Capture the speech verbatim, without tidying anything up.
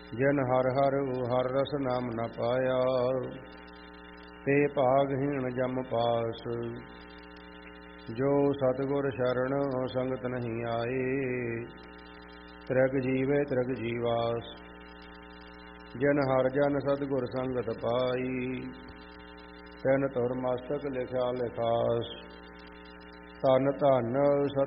ਜਨ ਹਰ ਹਰ ਹਰ ਰਸ ਨਾਮ ਨ ਪਾਇਆ, ਤੇ ਭਾਗਹੀਣ ਜਮ ਪਾਸ। ਜੋ ਸਤਿਗੁਰ ਸ਼ਰਨ ਸੰਗਤ ਨਹੀਂ ਆਏ, ਤ੍ਰਿਗ ਜੀਵੇ ਤ੍ਰਿਗ ਜੀਵਾਸ। ਜਨ ਹਰ ਜਨ ਸਤਿਗੁਰ ਸੰਗਤ ਪਾਈ, ਤੈਨ ਧੁਰ ਮਸਤਕ ਲਿਖਿਆ ਲਿਖਾਸ। ਧਨ ਧਨ